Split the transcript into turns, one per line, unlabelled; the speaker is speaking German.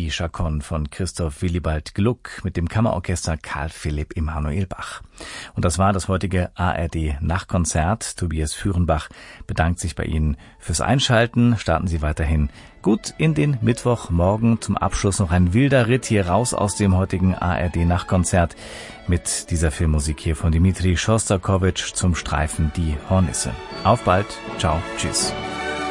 die Chaconne von Christoph Willibald Gluck mit dem Kammerorchester Karl Philipp Emanuel Bach. Und das war das heutige ARD Nachtkonzert. Tobias Führenbach bedankt sich bei Ihnen fürs Einschalten. Starten Sie weiterhin gut in den Mittwochmorgen. Zum Abschluss noch ein wilder Ritt hier raus aus dem heutigen ARD Nachtkonzert mit dieser Filmmusik hier von Dmitri Schostakowitsch zum Streifen Die Hornisse. Auf bald. Ciao. Tschüss.